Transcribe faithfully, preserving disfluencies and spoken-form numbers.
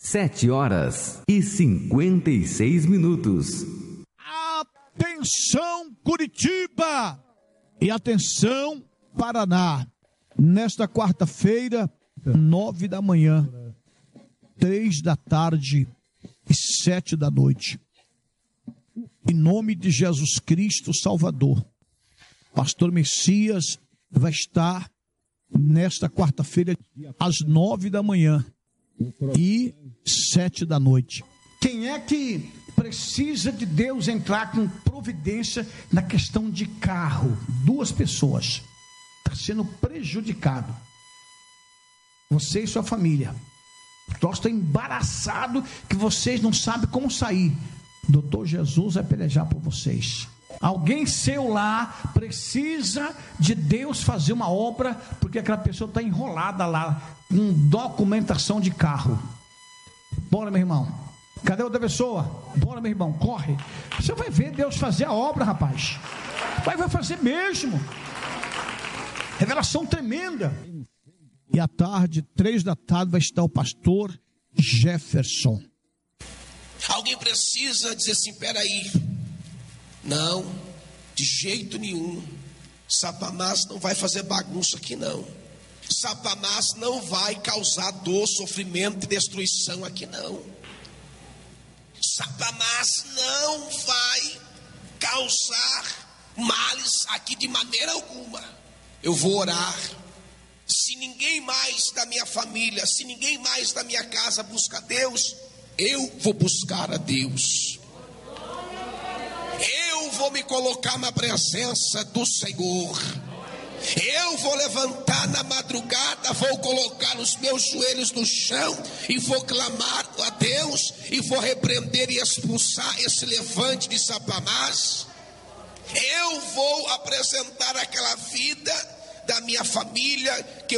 Sete horas e cinquenta e seis minutos. Atenção, Curitiba! E atenção, Paraná! Nesta quarta-feira, nove da manhã, três da tarde e sete da noite. Em nome de Jesus Cristo Salvador, Pastor Messias vai estar nesta quarta-feira, às nove da manhã e sete da noite. Quem é que precisa de Deus entrar com providência na questão de carro? Duas pessoas. Está sendo prejudicado. Você e sua família. Nós estamos embaraçados que vocês não sabem como sair. Doutor Jesus vai pelejar por vocês. Alguém seu lá precisa de Deus fazer uma obra, porque aquela pessoa está enrolada lá com documentação de carro. Bora, meu irmão. Cadê outra pessoa? Bora, meu irmão, corre. Você vai ver Deus fazer a obra, rapaz. Vai, vai fazer mesmo. Revelação tremenda. E à tarde, três da tarde, vai estar o pastor Jefferson. Alguém precisa dizer assim, peraí. Não, de jeito nenhum. Satanás não vai fazer bagunça aqui não. Satanás não vai causar dor, sofrimento e destruição aqui não. Satanás não vai causar males aqui de maneira alguma. Eu vou orar. Se ninguém mais da minha família, se ninguém mais da minha casa busca Deus, eu vou buscar a Deus. Eu vou me colocar na presença do Senhor. Eu vou levantar na madrugada, vou colocar os meus joelhos no chão e vou clamar a Deus e vou repreender e expulsar esse levante de Satanás. Eu vou apresentar aquela vida da minha família que